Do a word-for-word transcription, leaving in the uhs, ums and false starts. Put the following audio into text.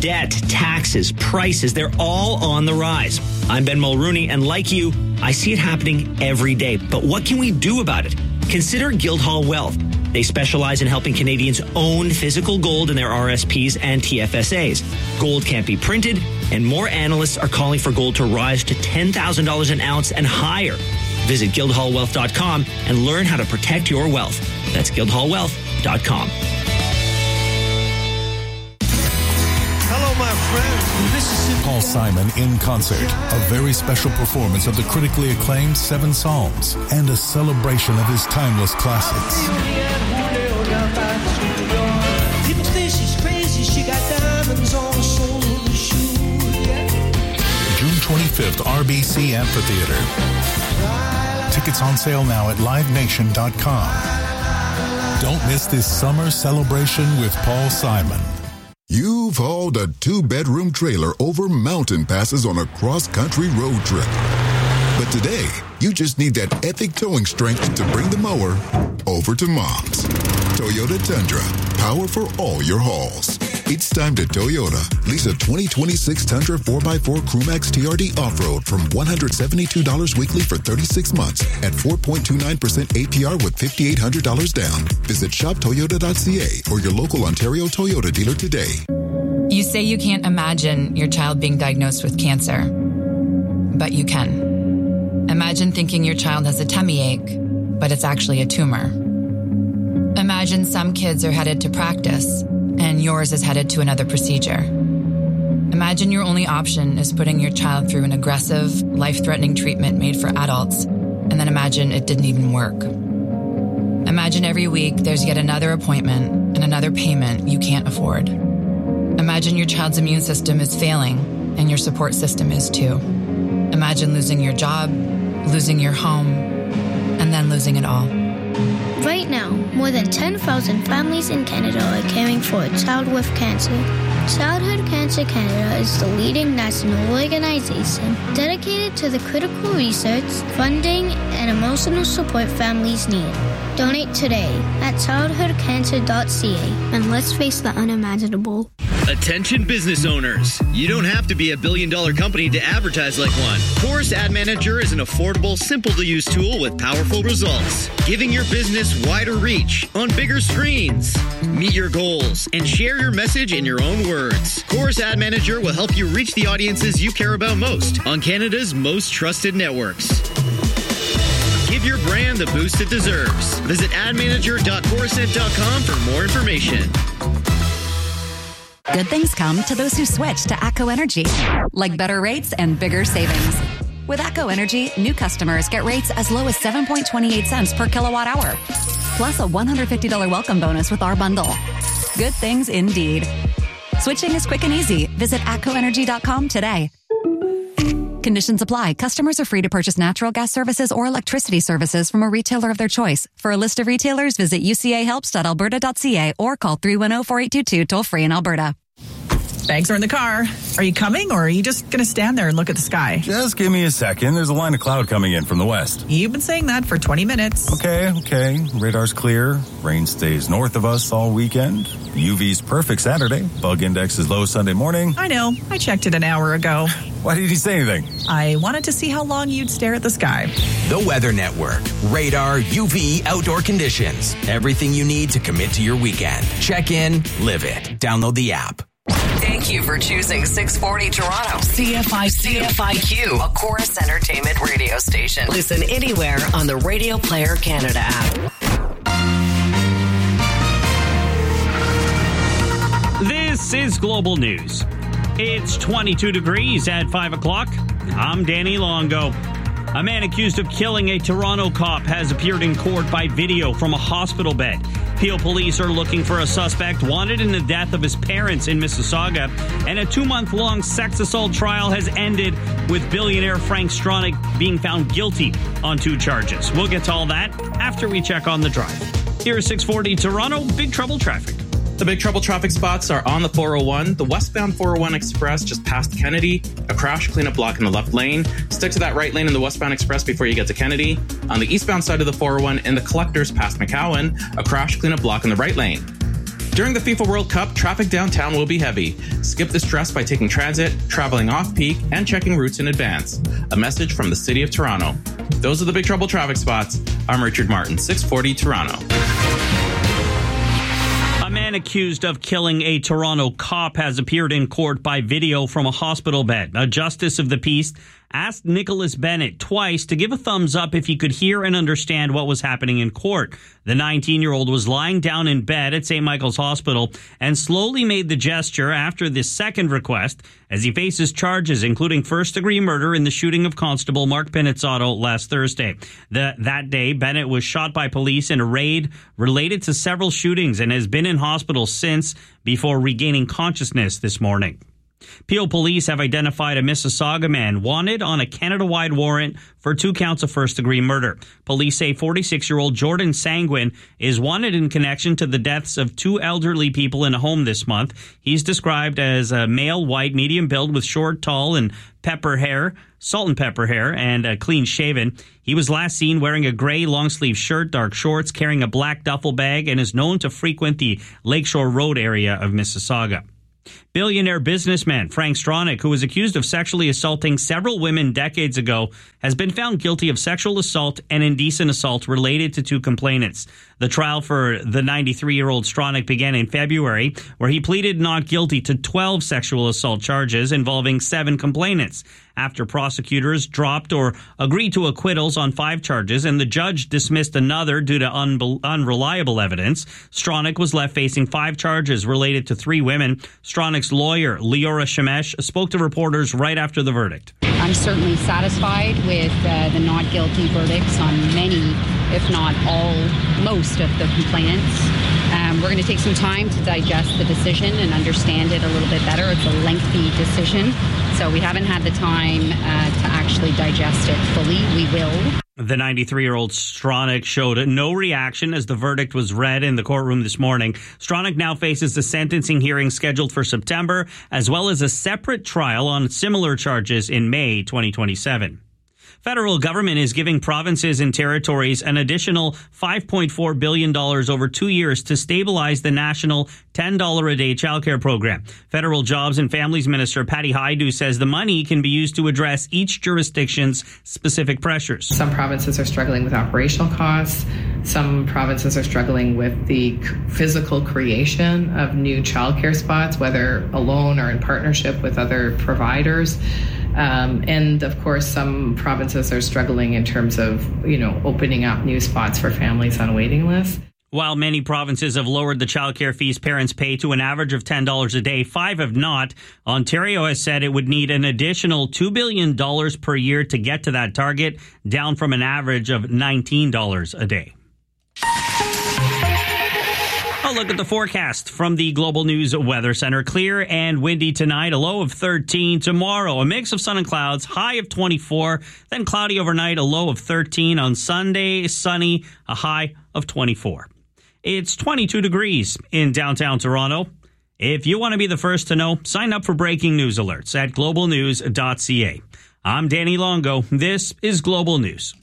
debt, taxes, prices, they're all on the rise. I'm Ben Mulrooney, and like you, I see it happening every day. But what can we do about it? Consider Guildhall Wealth. They specialize in helping Canadians own physical gold in their R S Ps and T F S As. Gold can't be printed, and more analysts are calling for gold to rise to ten thousand dollars an ounce and higher. Visit guildhall wealth dot com and learn how to protect your wealth. That's guildhall wealth dot com. Hello, my friends. This is Paul Simon in concert. A very special performance of the critically acclaimed Seven Psalms and a celebration of his timeless classics. People think she's crazy. She got diamonds on the sole of the shoe. June twenty-fifth, R B C Amphitheater. Tickets on sale now at live nation dot com. Don't miss this summer celebration with Paul Simon. You've hauled a two-bedroom trailer over mountain passes on a cross-country road trip. But today, you just need that epic towing strength to bring the mower over to Mom's. Toyota Tundra, power for all your hauls. It's time to Toyota. Lease a twenty twenty-six Tundra four by four Crewmax T R D Off-Road from one hundred seventy-two dollars weekly for thirty-six months at four point two nine percent A P R with five thousand eight hundred dollars down. Visit shop toyota dot c a or your local Ontario Toyota dealer today. You say you can't imagine your child being diagnosed with cancer, but you can. Imagine thinking your child has a tummy ache, but it's actually a tumor. Imagine some kids are headed to practice, and yours is headed to another procedure. Imagine your only option is putting your child through an aggressive, life-threatening treatment made for adults, and then imagine it didn't even work. Imagine every week there's yet another appointment and another payment you can't afford. Imagine your child's immune system is failing, and your support system is too. Imagine losing your job, losing your home, and then losing it all. Right now, more than ten thousand families in Canada are caring for a child with cancer. Childhood Cancer Canada is the leading national organization dedicated to the critical research, funding, and emotional support families need. Donate today at childhood cancer dot c a and let's face the unimaginable. Attention business owners. You don't have to be a billion dollar company to advertise like one. Chorus Ad Manager is an affordable, simple to use tool with powerful results, giving your business wider reach on bigger screens. Meet your goals and share your message in your own words. Chorus Ad Manager will help you reach the audiences you care about most on Canada's most trusted networks. Give your brand the boost it deserves. Visit ad manager dot corusent dot com for more information. Good things come to those who switch to ATCO Energy, like better rates and bigger savings. With ATCO Energy, new customers get rates as low as seven point two eight cents per kilowatt hour, plus a one hundred fifty dollars welcome bonus with our bundle. Good things indeed. Switching is quick and easy. Visit atco energy dot com today. Conditions apply. Customers are free to purchase natural gas services or electricity services from a retailer of their choice. For a list of retailers, visit u c a helps dot alberta dot c a or call three one zero, four eight two two toll free in Alberta. Bags are in the car. Are you coming, or are you just going to stand there and look at the sky? Just give me a second. There's a line of cloud coming in from the west. You've been saying that for twenty minutes. Okay, okay. Radar's clear. Rain stays north of us all weekend. U V's perfect Saturday. Bug index is low Sunday morning. I know. I checked it an hour ago. Why did you say anything? I wanted to see how long you'd stare at the sky. The Weather Network. Radar, U V, outdoor conditions. Everything you need to commit to your weekend. Check in, live it. Download the app. Thank you for choosing six forty Toronto. C F I C F I Q, a Chorus Entertainment radio station. Listen anywhere on the Radio Player Canada app. This is Global News. It's twenty-two degrees at five o'clock. I'm Danny Longo. A man accused of killing a Toronto cop has appeared in court by video from a hospital bed. Peel police are looking for a suspect wanted in the death of his parents in Mississauga, and a two-month-long sex assault trial has ended with billionaire Frank Stronach being found guilty on two charges. We'll get to all that after we check on the drive. Here's six forty Toronto, Big Trouble traffic. The big trouble traffic spots are on the four oh one, the westbound four oh one Express just past Kennedy, a crash cleanup block in the left lane. Stick to that right lane in the westbound Express before you get to Kennedy. On the eastbound side of the four oh one in the Collectors past McCowan, a crash cleanup block in the right lane. During the FIFA World Cup, traffic downtown will be heavy. Skip the stress by taking transit, traveling off-peak, and checking routes in advance. A message from the City of Toronto. Those are the Big Trouble traffic spots. I'm Richard Martin, six forty Toronto. A man accused of killing a Toronto cop has appeared in court by video from a hospital bed. A justice of the peace asked Nicholas Bennett twice to give a thumbs up if he could hear and understand what was happening in court. The nineteen-year-old was lying down in bed at Saint Michael's Hospital and slowly made the gesture after this second request as he faces charges, including first-degree murder in the shooting of Constable Mark Pinizzotto last Thursday. The, that day, Bennett was shot by police in a raid related to several shootings and has been in hospital since before regaining consciousness this morning. Peel police have identified a Mississauga man wanted on a Canada-wide warrant for two counts of first-degree murder. Police say forty-six-year-old Jordan Sanguin is wanted in connection to the deaths of two elderly people in a home this month. He's described as a male, white, medium build with short, tall, and pepper hair, salt and pepper hair, and uh, clean-shaven. He was last seen wearing a gray long-sleeve shirt, dark shorts, carrying a black duffel bag, and is known to frequent the Lakeshore Road area of Mississauga. Billionaire businessman Frank Stronach, who was accused of sexually assaulting several women decades ago, has been found guilty of sexual assault and indecent assault related to two complainants. The trial for the ninety-three-year-old Stronach began in February, where he pleaded not guilty to twelve sexual assault charges involving seven complainants. After prosecutors dropped or agreed to acquittals on five charges and the judge dismissed another due to unbe- unreliable evidence, Stronach was left facing five charges related to three women. Stronach's lawyer, Leora Shemesh, spoke to reporters right after the verdict. I'm certainly satisfied with uh, the not guilty verdicts on many, if not all, most of the complainants. Um, we're going to take some time to digest the decision and understand it a little bit better. It's a lengthy decision, so we haven't had the time uh, to actually digest it fully. We will. The ninety-three-year-old Stronach showed no reaction as the verdict was read in the courtroom this morning. Stronach now faces a sentencing hearing scheduled for September, as well as a separate trial on similar charges in May twenty twenty-seven. Federal government is giving provinces and territories an additional five point four billion dollars over two years to stabilize the national ten dollars a day childcare program. Federal Jobs and Families Minister Patty Hajdu says the money can be used to address each jurisdiction's specific pressures. Some provinces are struggling with operational costs. Some provinces are struggling with the physical creation of new childcare spots, whether alone or in partnership with other providers. Um, and of course, some provinces are struggling in terms of, you know, opening up new spots for families on waiting lists. While many provinces have lowered the childcare fees parents pay to an average of ten dollars a day, five have not. Ontario has said it would need an additional two billion dollars per year to get to that target, down from an average of nineteen dollars a day. A look at the forecast from the Global News Weather Center. Clear and windy tonight, a low of thirteen. Tomorrow, a mix of sun and clouds, high of twenty-four. Then cloudy overnight, a low of thirteen. On Sunday, sunny, a high of twenty-four. It's twenty-two degrees in downtown Toronto. If you want to be the first to know, sign up for breaking news alerts at global news dot c a. I'm Danny Longo. This is Global News.